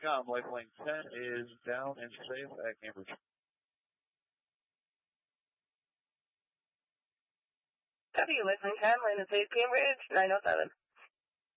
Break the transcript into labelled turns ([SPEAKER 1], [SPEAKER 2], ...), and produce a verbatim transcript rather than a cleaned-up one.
[SPEAKER 1] com. Lifeline ten is down and safe at Cambridge.
[SPEAKER 2] W, Lifeline ten, line is safe, Cambridge, nine oh seven.